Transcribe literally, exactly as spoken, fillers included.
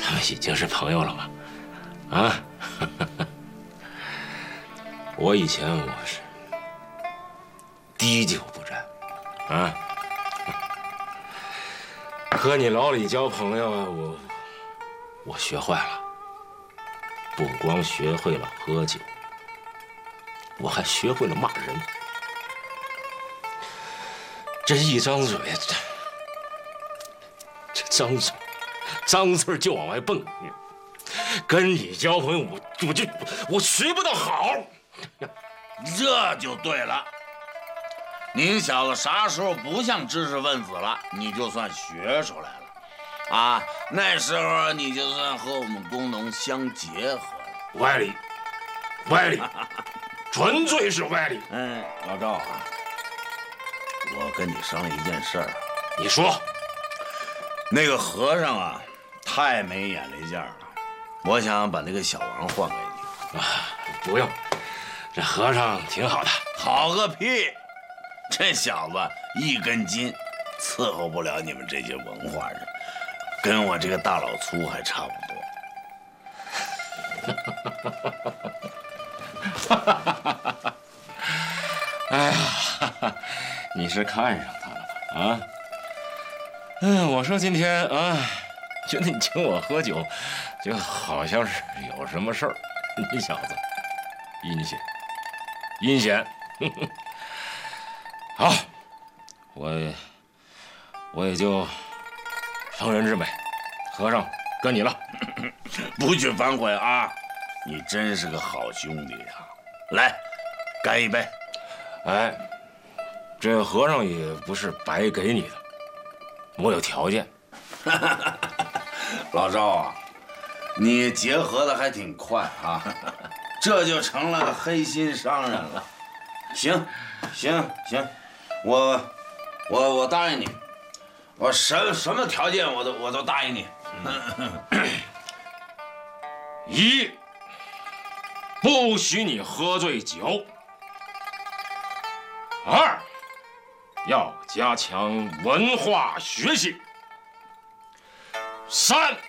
咱们已经是朋友了吗？啊？我以前我是滴酒不沾，啊。和你老李交朋友啊，我我学坏了，不光学会了喝酒，我还学会了骂人。这一张嘴，这这张嘴，脏字就往外蹦。跟你交朋友，我我就我学不到好。 这就对了。您小子啥时候不像知识分子了，你就算学出来了，啊，那时候你就算和我们工农相结合了。 歪理，歪理，纯粹是歪理。 嗯，老赵啊，我跟你商量一件事儿。 你说， 那个和尚啊，太没眼力见儿了，我想把那个小王换给你。 啊，不用，这和尚挺好的。 好个屁！这小子一根筋，伺候不了你们这些文化人，跟我这个大老粗还差不多。哎呀，你是看上他了吧？啊？嗯，我说今天啊，觉得你请我喝酒，就好像是有什么事儿。你小子阴险，阴险。好，我也我也就成人之美，和尚跟你了。 不许反悔啊！你真是个好兄弟呀！来，干一杯！ 哎，这和尚也不是白给你的，我有条件。 老赵啊，你结合的还挺快啊，这就成了个黑心商人了。行，行，行。我，我我答应你，我什什么条件我都我都答应你。 一，不许你喝醉酒；二，要加强文化学习；三，